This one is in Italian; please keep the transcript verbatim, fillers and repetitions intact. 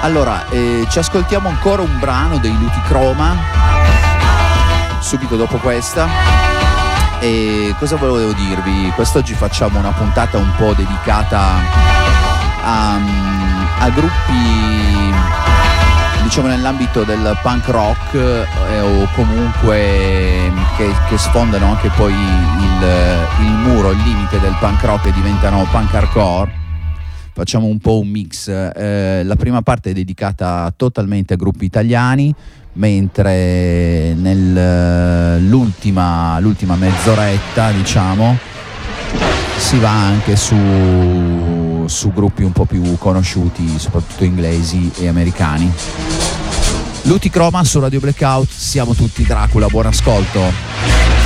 Allora, eh, ci ascoltiamo ancora un brano dei Luti Chroma, subito dopo questa. E cosa volevo dirvi? Quest'oggi facciamo una puntata un po' dedicata a, a gruppi, diciamo, nell'ambito del punk rock eh, o comunque che, che sfondano anche poi il, il muro, il limite del punk rock e diventano punk hardcore. Facciamo un po' un mix. Eh, la prima parte è dedicata totalmente a gruppi italiani, mentre nell'ultima l'ultima mezz'oretta, diciamo, si va anche su, su gruppi un po' più conosciuti, soprattutto inglesi e americani. Luti Chroma su Radio Blackout, siamo tutti Dracula, buon ascolto.